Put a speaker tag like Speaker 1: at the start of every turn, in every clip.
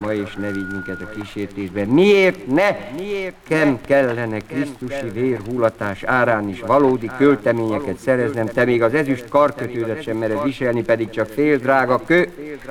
Speaker 1: néha, és ne vigy minket a kísértésbe. Miért ne? Kem kellene Krisztusi vérhullatás árán is valódi költeményeket szereznem, te még az ezüst karkötődet sem mered viselni, pedig csak fél drága kő.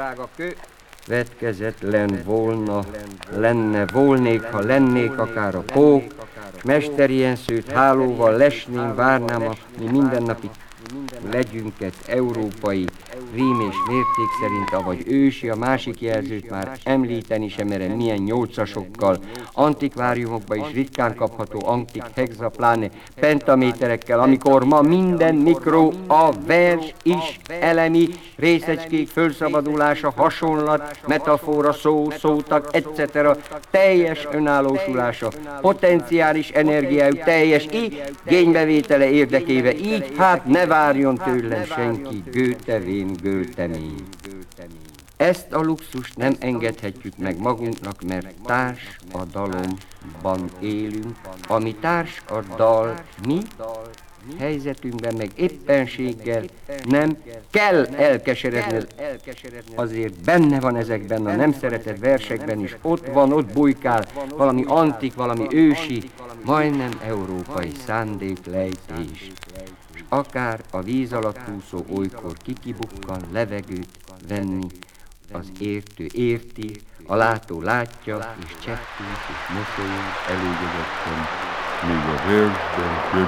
Speaker 1: Vetkezetlen volnék, ha lennék akár a pók, mesterjenszőt hálóval lesném, várnám a mi mindennapi legyünket európai rím és mérték szerint, avagy ősi, a másik jelzőt már említeni sem merem, milyen nyolcasokkal, antikváriumokban is ritkán kapható antik hexa, pláne pentaméterekkel, amikor ma minden mikro, a vers is elemi, részecskék fölszabadulása, hasonlat, metafora, szótag, etc. teljes önállósulása, potenciális energiájú, teljes igénybevétele érdekébe, így hát ne várjon tőlem senki gőtemény. Ezt a luxust nem engedhetjük meg magunknak, mert társ a dalomban élünk, ami társ a dal, mi helyzetünkben meg éppenséggel nem kell elkeseredni. Azért benne van ezekben a nem szeretett versekben is, ott bujkál valami antik, valami ősi, majdnem európai szándéklejtés. És akár a víz alatt úszó olykor kikibukkan levegőt venni, az értő érti, a látó látja, és csettint és mosolyog elégedettem,
Speaker 2: még a versben